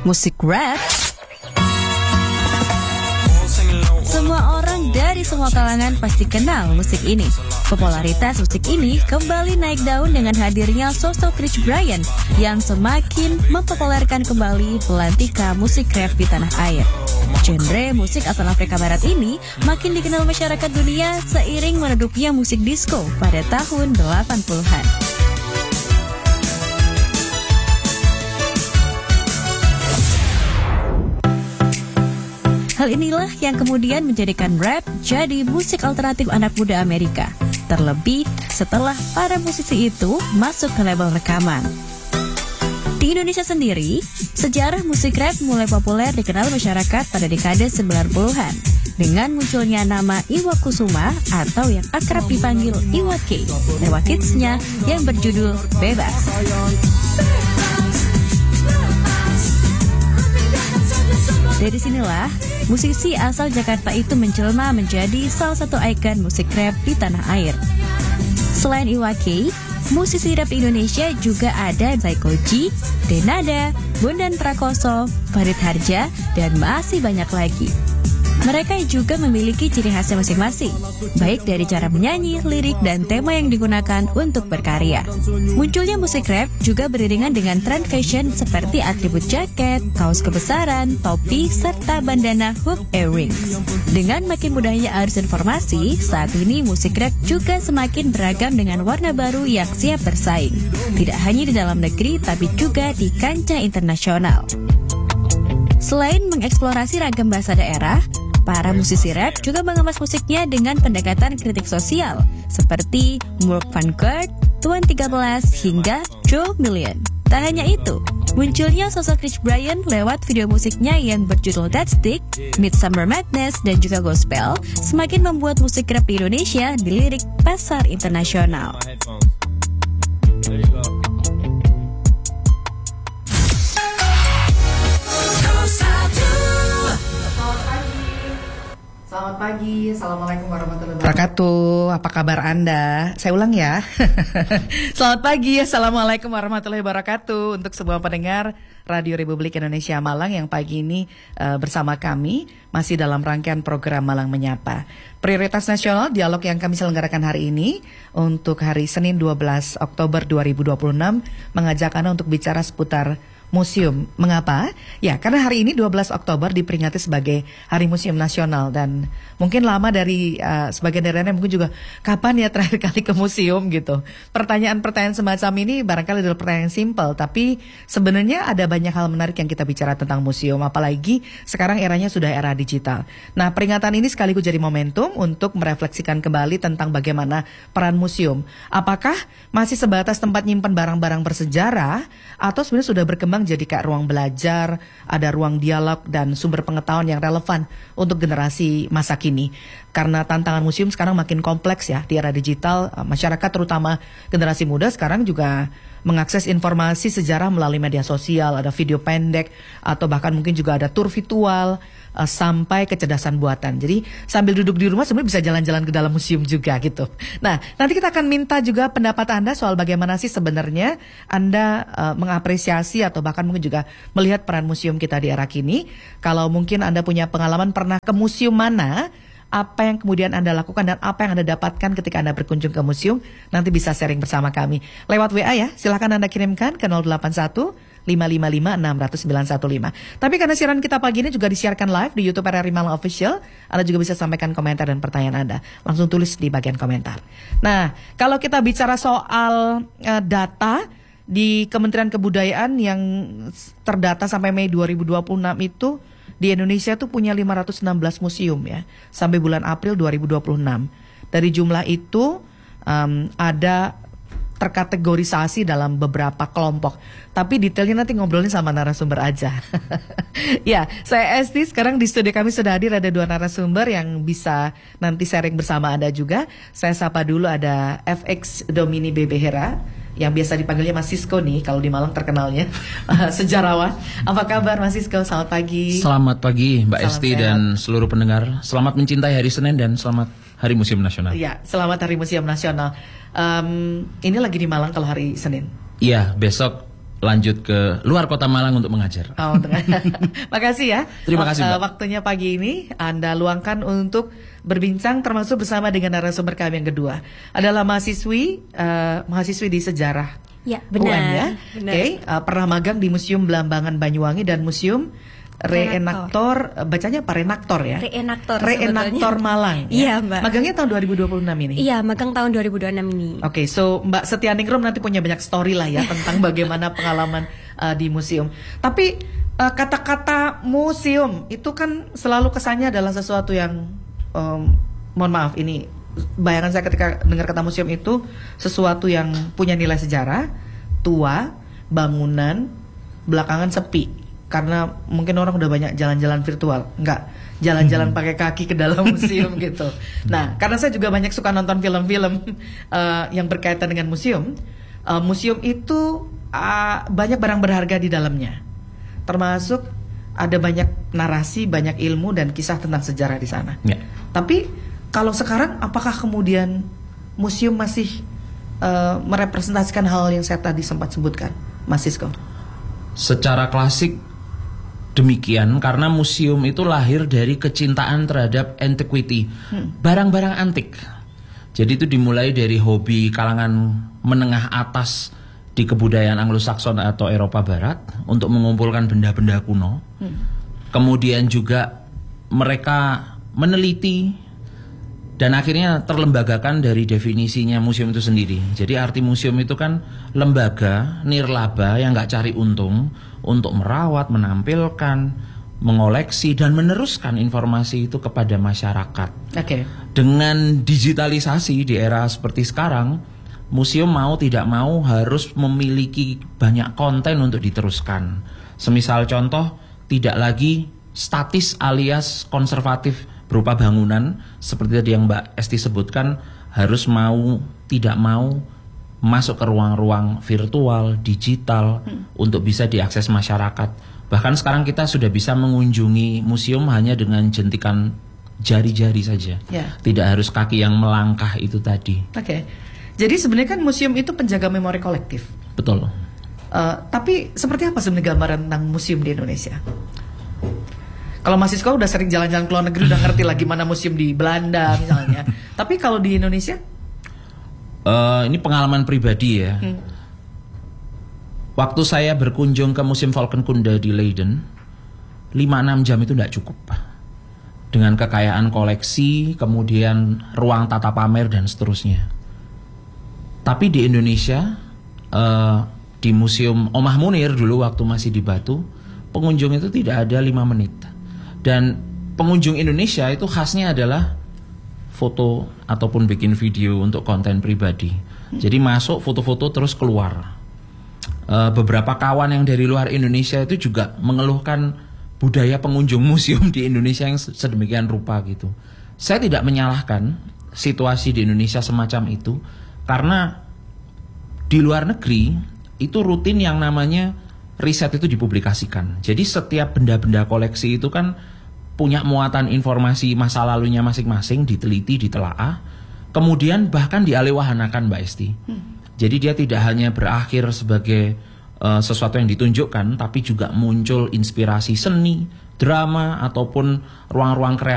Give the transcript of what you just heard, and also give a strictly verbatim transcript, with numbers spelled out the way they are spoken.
musik rap. Semua orang dari semua kalangan pasti kenal musik ini. Popularitas musik ini kembali naik daun dengan hadirnya sosok Rich Brian yang semakin mempopulerkan kembali pelantika musik rap di tanah air. Genre musik asal Afrika Barat ini makin dikenal masyarakat dunia seiring meredupnya musik disco pada tahun delapan puluhan. Hal inilah yang kemudian menjadikan rap jadi musik alternatif anak muda Amerika. Terlebih setelah para musisi itu masuk ke label rekaman. Di Indonesia sendiri, sejarah musik rap mulai populer dikenal masyarakat pada dekade sembilan puluhan dengan munculnya nama Iwa Kusuma atau yang akrab dipanggil Iwa K lewat hitsnya yang berjudul Bebas. Dari sinilah, musisi asal Jakarta itu menjelma menjadi salah satu ikon musik rap di tanah air. Selain Iwa K, musisi rap Indonesia juga ada Zaikoji, Denada, Bondan Prakoso, Farid Harja, dan masih banyak lagi. Mereka juga memiliki ciri khasnya masing-masing, baik dari cara menyanyi, lirik, dan tema yang digunakan untuk berkarya. Munculnya musik rap juga beriringan dengan tren fashion seperti atribut jaket, kaos kebesaran, topi, serta bandana hoop earrings. Dengan makin mudahnya arus informasi, saat ini musik rap juga semakin beragam dengan warna baru yang siap bersaing. Tidak hanya di dalam negeri, tapi juga di kancah internasional. Selain mengeksplorasi ragam bahasa daerah, para musisi rap juga mengemas musiknya dengan pendekatan kritik sosial seperti Murk Vanguard, Tuan tiga belas, hingga Joe Million. Tak hanya itu, munculnya sosok Rich Brian lewat video musiknya yang berjudul That Stick, Midsummer Madness, dan juga Gospel semakin membuat musik rap di Indonesia dilirik pasar internasional. Selamat pagi, Assalamualaikum warahmatullahi wabarakatuh. Apa kabar Anda? Saya ulang ya. Selamat pagi, Assalamualaikum warahmatullahi wabarakatuh. Untuk semua pendengar Radio Republik Indonesia Malang yang pagi ini uh, bersama kami masih dalam rangkaian program Malang Menyapa. Prioritas nasional dialog yang kami selenggarakan hari ini untuk hari Senin dua belas Oktober dua ribu dua puluh enam mengajak Anda untuk bicara seputar museum. Mengapa? Ya, karena hari ini dua belas Oktober diperingati sebagai Hari Museum Nasional dan mungkin lama dari uh, sebagian dari Anda mungkin juga kapan ya terakhir kali ke museum gitu. Pertanyaan-pertanyaan semacam ini barangkali adalah pertanyaan simpel, tapi sebenarnya ada banyak hal menarik yang kita bicara tentang museum, apalagi sekarang eranya sudah era digital. Nah, peringatan ini sekaligus jadi momentum untuk merefleksikan kembali tentang bagaimana peran museum. Apakah masih sebatas tempat nyimpan barang-barang bersejarah atau sebenarnya sudah berkembang jadi kayak ruang belajar, ada ruang dialog dan sumber pengetahuan yang relevan untuk generasi masa kini. Karena tantangan museum sekarang makin kompleks ya di era digital, masyarakat terutama generasi muda sekarang juga mengakses informasi sejarah melalui media sosial, ada video pendek atau bahkan mungkin juga ada tur virtual uh, sampai kecerdasan buatan. Jadi sambil duduk di rumah sebenarnya bisa jalan-jalan ke dalam museum juga gitu. Nah, nanti kita akan minta juga pendapat Anda soal bagaimana sih sebenarnya Anda uh, mengapresiasi atau bahkan mungkin juga melihat peran museum kita di era kini. Kalau mungkin Anda punya pengalaman pernah ke museum mana, apa yang kemudian Anda lakukan dan apa yang Anda dapatkan ketika Anda berkunjung ke museum, nanti bisa sharing bersama kami lewat W A ya. Silakan Anda kirimkan ke nol delapan satu lima lima lima enam sembilan satu lima. Tapi karena siaran kita pagi ini juga disiarkan live di YouTube R R I Malang Official, Anda juga bisa sampaikan komentar dan pertanyaan Anda. Langsung tulis di bagian komentar. Nah, kalau kita bicara soal uh, data di Kementerian Kebudayaan yang terdata sampai Mei dua ribu dua puluh enam itu, di Indonesia tuh punya lima ratus enam belas museum ya, sampai bulan April dua ribu dua puluh enam. Dari jumlah itu um, ada terkategorisasi dalam beberapa kelompok. Tapi detailnya nanti ngobrolin sama narasumber aja. Ya, saya Esti, sekarang di studio kami sudah hadir ada dua narasumber yang bisa nanti sharing bersama Anda juga. Saya sapa dulu ada F X Domini Bebe Hera, yang biasa dipanggilnya Mas Sisko nih, kalau di Malang terkenalnya sejarawan. Apa kabar Mas Sisko? Selamat pagi. Selamat pagi Mbak Salam Esti sehat. dan seluruh pendengar. Selamat mencintai hari Senin dan selamat Hari Museum Nasional. Iya, selamat Hari Museum Nasional. Um, ini lagi di Malang kalau hari Senin. Iya, besok lanjut ke luar kota Malang untuk mengajar. Oh, makasih ya. Terima kasih, Mbak. Waktunya pagi ini Anda luangkan untuk berbincang termasuk bersama dengan narasumber kami yang kedua. Adalah mahasiswi uh, mahasiswi di sejarah. Ya, benar. U N ya. Oke, Benar. okay. uh, pernah magang di Museum Belambangan Banyuwangi dan Museum Reenaktor, uh, bacanya apa? Reenaktor ya? Reenaktor Reenaktor sebetulnya. Malang. Iya, Ya? Mbak. Magangnya tahun dua ribu dua puluh enam ini. Iya, magang tahun dua ribu dua puluh enam ini. Oke, okay, so Mbak Setianingrum nanti punya banyak story lah ya tentang bagaimana pengalaman uh, di museum. Tapi uh, kata-kata museum itu kan selalu kesannya adalah sesuatu yang, um, mohon maaf, ini bayangan saya ketika dengar kata museum itu sesuatu yang punya nilai sejarah, tua, bangunan, belakangan sepi. Karena mungkin orang udah banyak jalan-jalan virtual, enggak jalan-jalan pakai kaki ke dalam museum gitu. Nah, karena saya juga banyak suka nonton film-film uh, yang berkaitan dengan museum. Uh, museum itu uh, banyak barang berharga di dalamnya, termasuk ada banyak narasi, banyak ilmu dan kisah tentang sejarah di sana. Ya. Tapi kalau sekarang, apakah kemudian museum masih uh, merepresentasikan hal yang saya tadi sempat sebutkan, Mas Sisko? Secara klasik demikian, karena museum itu lahir dari kecintaan terhadap antiquity, hmm. barang-barang antik. Jadi itu dimulai dari hobi kalangan menengah atas di kebudayaan Anglo-Saxon atau Eropa Barat untuk mengumpulkan benda-benda kuno. Hmm. Kemudian juga mereka meneliti dan akhirnya terlembagakan dari definisinya museum itu sendiri. Jadi arti museum itu kan lembaga, nirlaba yang nggak cari untung untuk merawat, menampilkan, mengoleksi dan meneruskan informasi itu kepada masyarakat. Oke. Okay. Dengan digitalisasi di era seperti sekarang, museum mau tidak mau harus memiliki banyak konten untuk diteruskan. Semisal contoh, tidak lagi statis alias konservatif berupa bangunan seperti tadi yang Mbak Esti sebutkan, harus mau tidak mau masuk ke ruang-ruang virtual, digital hmm. untuk bisa diakses masyarakat. Bahkan sekarang kita sudah bisa mengunjungi museum hanya dengan jentikan jari-jari saja. Yeah. Tidak harus kaki yang melangkah itu tadi. Oke. Okay. Jadi sebenarnya kan museum itu penjaga memori kolektif. Betul. Uh, tapi seperti apa sebenarnya gambaran tentang museum di Indonesia? Kalau Mas Sisko udah sering jalan-jalan ke luar negeri, udah ngerti lah gimana museum di Belanda misalnya. Tapi kalau di Indonesia? Uh, ini pengalaman pribadi ya. Hmm. Waktu saya berkunjung ke Museum Valkenkunde di Leiden, lima enam jam itu tidak cukup. Dengan kekayaan koleksi, kemudian ruang tata pamer dan seterusnya. Tapi di Indonesia, uh, di Museum Omah Munir dulu waktu masih di Batu, pengunjung itu tidak ada lima menit. Dan pengunjung Indonesia itu khasnya adalah foto ataupun bikin video untuk konten pribadi. Jadi masuk foto-foto terus keluar. E, beberapa kawan yang dari luar Indonesia itu juga mengeluhkan budaya pengunjung museum di Indonesia yang sedemikian rupa gitu. Saya tidak menyalahkan situasi di Indonesia semacam itu, karena di luar negeri itu rutin yang namanya riset itu dipublikasikan. Jadi setiap benda-benda koleksi itu kan punya muatan informasi masa lalunya masing-masing, diteliti, ditelaah, kemudian bahkan dialihwahanakan, Mbak Esti. Hmm. Jadi dia tidak hanya berakhir sebagai uh, sesuatu yang ditunjukkan, tapi juga muncul inspirasi seni, drama, ataupun ruang-ruang kreatif